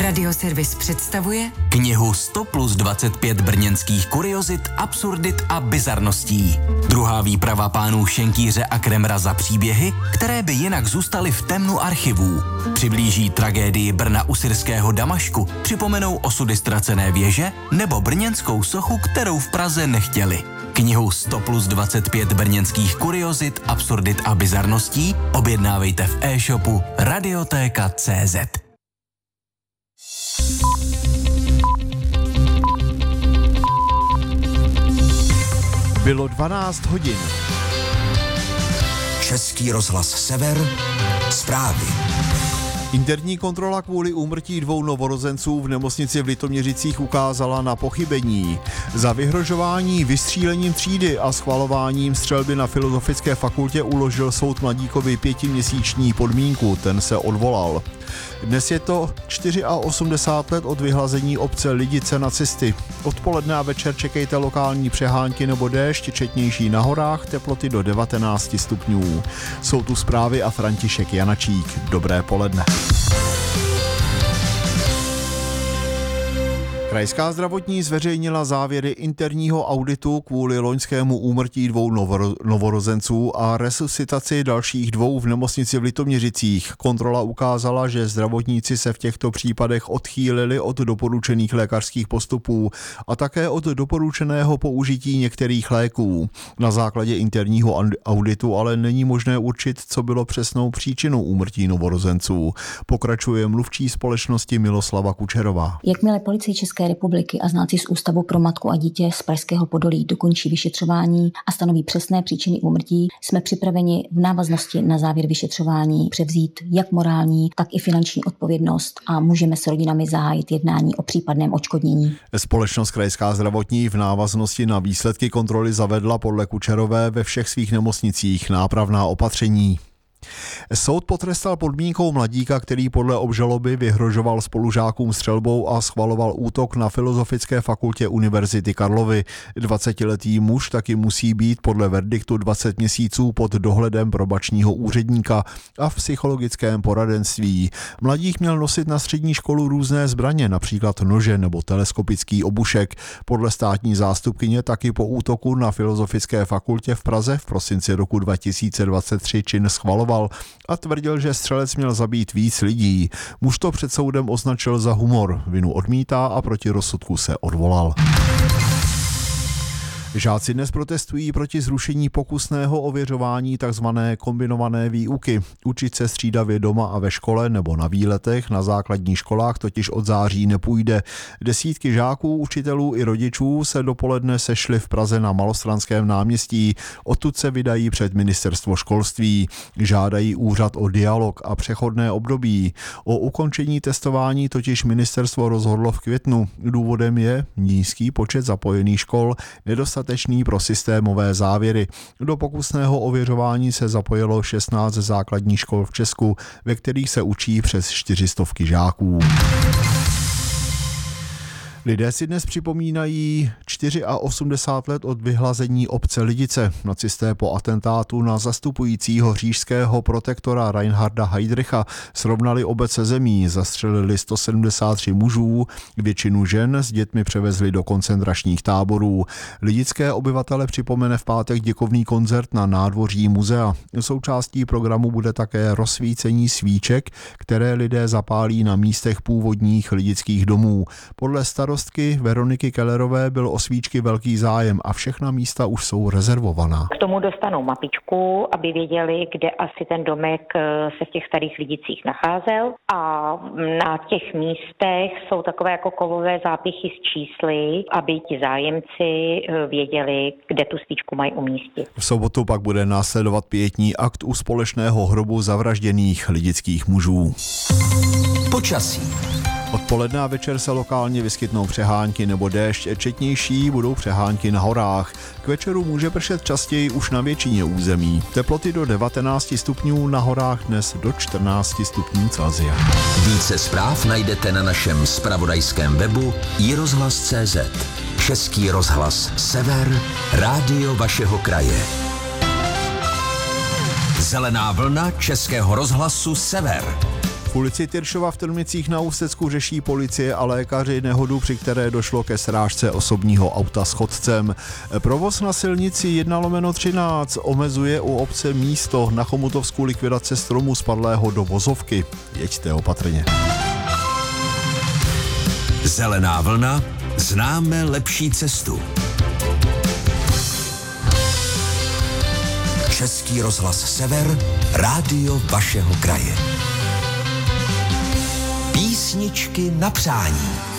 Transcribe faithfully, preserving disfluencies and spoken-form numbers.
Radioservis představuje knihu sto plus dvacet pět brněnských kuriozit, absurdit a bizarností. Druhá výprava pánů Šenkýře a Kremra za příběhy, které by jinak zůstaly v temnu archivů. Přiblíží tragédii Brna u syrského Damašku, připomenou osudy ztracené věže nebo brněnskou sochu, kterou v Praze nechtěli. Knihu sto plus dvacet pět brněnských kuriozit, absurdit a bizarností objednávejte v e-shopu radiotéka tečka cé zet. Bylo dvanáct hodin. Český rozhlas Sever, zprávy. Interní kontrola kvůli úmrtí dvou novorozenců v nemocnici v Litoměřicích ukázala na pochybení. Za vyhrožování vystřílením třídy a schvalováním střelby na Filozofické fakultě uložil soud mladíkovi pětiměsíční podmínku, ten se odvolal. Dnes je to osmdesát čtyři let od vyhlazení obce Lidice nacisty. Odpoledne a večer čekejte lokální přehánky nebo déšť, četnější na horách, teploty do devatenáct stupňů. Jsou tu zprávy a František Janačík. Dobré poledne. Krajská zdravotní zveřejnila závěry interního auditu kvůli loňskému úmrtí dvou novoro- novorozenců a resuscitaci dalších dvou v nemocnici v Litoměřicích. Kontrola ukázala, že zdravotníci se v těchto případech odchýlili od doporučených lékařských postupů a také od doporučeného použití některých léků. Na základě interního auditu ale není možné určit, co bylo přesnou příčinou úmrtí novorozenců. Pokračuje mluvčí společnosti Miloslava Kučerová. Jakmile policie České republiky a znalci z Ústavu pro matku a dítě z Pražského Podolí dokončí vyšetřování a stanoví přesné příčiny úmrtí, jsme připraveni v návaznosti na závěr vyšetřování převzít jak morální, tak i finanční odpovědnost a můžeme s rodinami zahájit jednání o případném odškodnění. Společnost Krajská zdravotní v návaznosti na výsledky kontroly zavedla podle Kučerové ve všech svých nemocnicích nápravná opatření. Soud potrestal podmínkou mladíka, který podle obžaloby vyhrožoval spolužákům střelbou a schvaloval útok na Filozofické fakultě Univerzity Karlovy. dvacetiletý muž taky musí být podle verdiktu dvacet měsíců pod dohledem probačního úředníka a v psychologickém poradenství. Mladík měl nosit na střední školu různé zbraně, například nože nebo teleskopický obušek. Podle státní zástupkyně taky po útoku na Filozofické fakultě v Praze v prosinci roku dva tisíce dvacet tři čin schvaloval a tvrdil, že střelec měl zabít víc lidí. Muž to před soudem označil za humor, vinu odmítá a proti rozsudku se odvolal. Žáci dnes protestují proti zrušení pokusného ověřování tzv. Kombinované výuky. Učit se střídavě doma a ve škole nebo na výletech na základních školách totiž od září nepůjde. Desítky žáků, učitelů i rodičů se dopoledne sešli v Praze na Malostranském náměstí. Odtud se vydají před ministerstvo školství. Žádají úřad o dialog a přechodné období. O ukončení testování totiž ministerstvo rozhodlo v květnu. Důvodem je nízký počet zapojených škol, nedostatek pro systémové závěry. Do pokusného ověřování se zapojilo šestnáct základních škol v Česku, ve kterých se učí přes čtyřistovky žáků. Lidé si dnes připomínají osmdesát čtyři let od vyhlazení obce Lidice. Nacisté po atentátu na zastupujícího říšského protektora Reinharda Heydricha srovnali obec se zemí, zastřelili sto sedmdesát tři mužů, většinu žen s dětmi převezli do koncentračních táborů. Lidické obyvatele připomene v pátek děkovný koncert na nádvoří muzea. Součástí programu bude také rozsvícení svíček, které lidé zapálí na místech původních lidických domů. Podle starostky Veroniky Kellerové byl o svíčky velký zájem a všechna místa už jsou rezervovaná. K tomu dostanou mapičku, aby věděli, kde asi ten domek se v těch starých Lidicích nacházel, a na těch místech jsou takové jako kovové zápichy s čísly, aby ti zájemci věděli, kde tu svíčku mají umístit. V sobotu pak bude následovat pietní akt u společného hrobu zavražděných lidických mužů. Počasí. Odpoledne a večer se lokálně vyskytnou přehánky nebo déšť, četnější budou přehánky na horách. K večeru může pršet častěji už na většině území. Teploty do devatenáct stupňů, na horách dnes do čtrnáct stupňů Celsia. Více zpráv najdete na našem zpravodajském webu i rozhlas tečka cé zet. Český rozhlas Sever, rádio vašeho kraje. Zelená vlna Českého rozhlasu Sever. V ulici Tyršova v Trmicích na Ústecku řeší policie a lékaři nehodu, při které došlo ke srážce osobního auta s chodcem. Provoz na silnici jedna lomeno třináct omezuje u obce místo na Chomutovsku likvidace stromu spadlého do vozovky. Jeďte opatrně. Zelená vlna, známe lepší cestu. Český rozhlas Sever, rádio vašeho kraje. Písničky na přání.